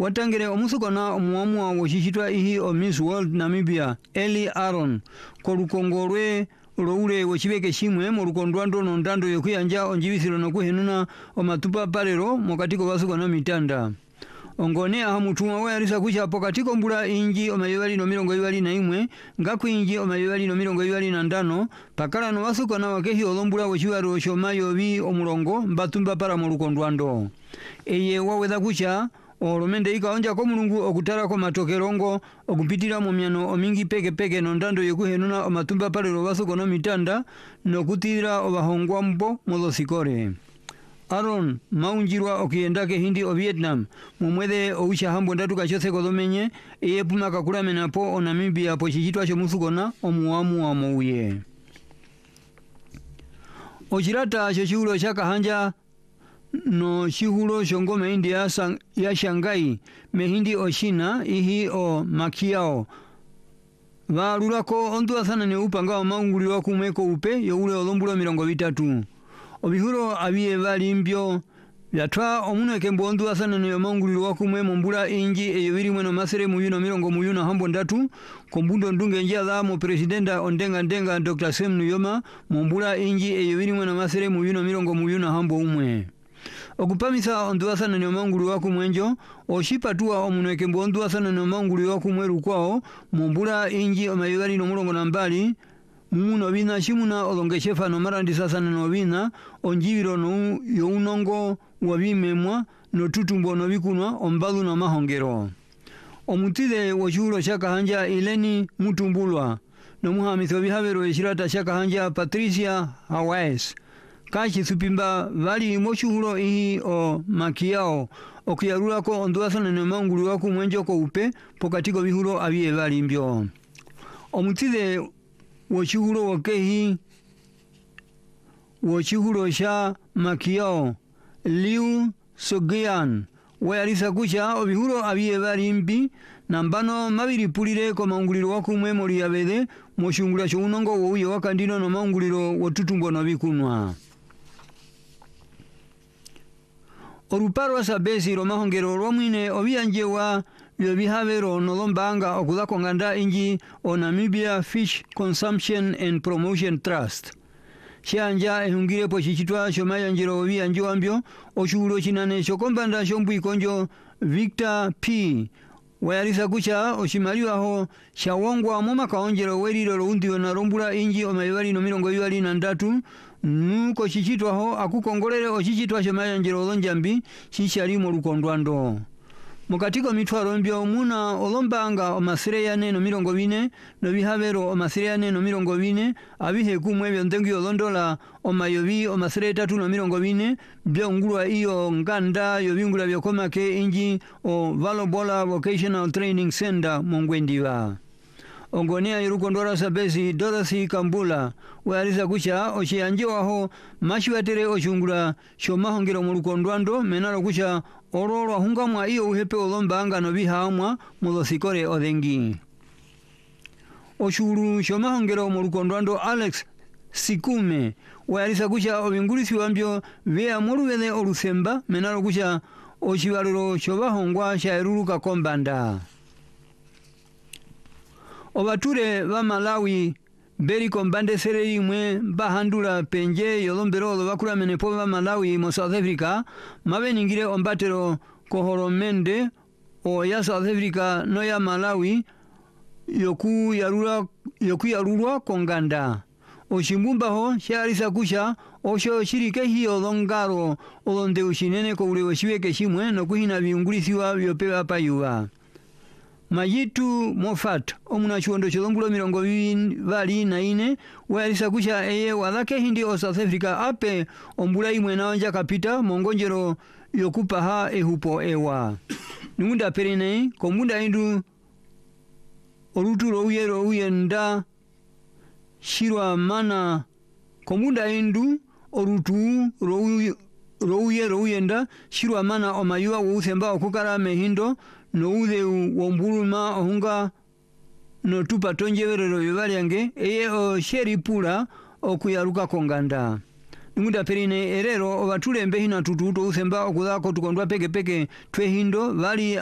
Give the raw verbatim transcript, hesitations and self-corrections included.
watangire omusukona omuamua woshishitwa ihi o Miss World Namibia Ellie Aaron kolukongorwe roure wochibeke shimwe mu rukondwando no ndando yokuyanja onjibisiro no kuhenuna omatupa parero mokatiko basukona mitanda ongone aha mutumwa we arisa kucha pokatiko mbula inji omayebali no mirongo ibali na imwe ngaku inji omayebali no mirongo ibali na ndano pakala no basukona wakehi olombula wochiwaro shomayo bi omulongo mbatumba para mu rukondwando eye waweza kucha olomende ikaonja ko mulungu okutara ko matokerongo okupitira mu myano omingi peke peke no ndando yokuhenuna omatumba parero basukona mitanda no kutira obahongwa mbo mulosikore Aaron maunjirwa okiendake hindi o Vietnam mumwede ousha hambo ndatu kachose kodomenye eye puma kakula menapo o Namibia po chichitwa chomusukona omuamu wa mouye Ochirata chochihulo chaka hanja no chihulo shongome hindi ya, sang, ya Shanghai mehindi o China ihi o Makiao Varurako ontu asana ne upanga o maunguli wa kumeko upe youle olombulo mirongo vitatu Obihuro abiye valimbyo yatwa omuno kembo ondu asana ne manguli wakumwe mumbula inji eyobiri mweno masere muyuno mirongo muyuno hambo ndatu kombundo ndunge njala mo presidenta ondenga ndenga Doctor Sem Nuyoma mumbula inji eyobiri mweno masere muyuno mirongo muyuno hambo umwe okupamisa ondu asana ne manguli wakumwe njo oshipatua omuno kembo ondu asana ne manguli wakumwe rukwao mumbula inji omayibali no mulongo nambali Muno bina shimuna olongeshefa no marandi sasa no bina onjibiro no younongo wabimemwa no tutumbo no bikunwa ombalu no mahongero omutide wochulo shaka hanja ileni mutumbulwa no muhamitho bihabero eshirata shaka hanja Patricia Hawes kachi supimba vali mochulo ihi o Makiao okuyarula ko onduasana no mangulu wako mwenjo ko upe pokatiko bihulo abiye vali mbyo omutide Wochihuro wakehi Wochihuro sha Makiao Liu Sogean Wearisa kucha obihuro abiye barimbi nambano mabiri pulire ko manguliro wakumwe mori yabede moshungula sho unongo wowe wakandino no manguliro wotutumbo no bikunwa Oruparo asabesi ro mahongero romwine obiyanjewa Yobihavero no lombanga okuda konganda inji o Namibia Fish Consumption and Promotion Trust. Shianja ehungire po chichitwa shomaya njiro obi anjo ambyo oshulo chinane shokombanda shombu ikonjo Victor P. Wayarisa kucha oshimaliwa ho shawongwa moma kaonjero weriro lo undiyo na rombula inji o mayibali no mirongo ibali na ndatu nuko chichitwa ho akukongolere o chichitwa shomaya njiro olonjambi shishari mo lukondwando. Mukatiko mitwaro mbyo muna olombanga omasire yane no mirongo bine no bihabero omasire yane no mirongo bine abihe kumwe byondengi olondola omayobi omasire tatu no mirongo bine byo ngulwa iyo nganda yobingula byokomake inji o Valobola Vocational Training Center mongwendiwa Ongonea irukondora sabesi Dorothy Kambula weariza kucha oshianjiwa ho mashiwatere oshungula shomahongero mu lukondwando menaro kucha ororo hungamwa iyo uhepe olombanga no bihamwa mulosikore odengi Oshuru shomahongero mu lukondwando Alex Sikume wearisa kucha obingulisi wambyo vea moruwele olusemba menaro kucha oshiwaruro shobahongwa shairuruka kombanda Obature ba Malawi beri kombande sereri mwe bahandula penje yolombero bakula menepo ba Malawi mo South Africa mabeningire ombatero kohoromende o ya South Africa no ya Malawi yoku yarura yoku yarurwa konganda oshimbumba ho sharisa kusha osho shirike hiyo longaro olonde ushinene ko ule washibeke shimwe no kuhina biungulisiwa byopewa payuwa Majitu Mofat omuna chuondo cholombulo mirongo bali na ine wearisa kusha eye wadake hindi o South Africa ape ombula imwe naonja kapita mongonjero yokupa ha ehupo ewa Nungunda perine komunda indu orutu rouye rouye nda shirwa mana komunda indu orutu rouye rouye rouye nda shirwa mana omayua uusemba okukara mehindo no ude wombuluma ohunga no tupa tonjeverero yobalyange eye o sheri pula okuyaruka konganda Nungunda perine erero obatule mbehina tututo usemba okudako tukondwa peke peke twehindo bali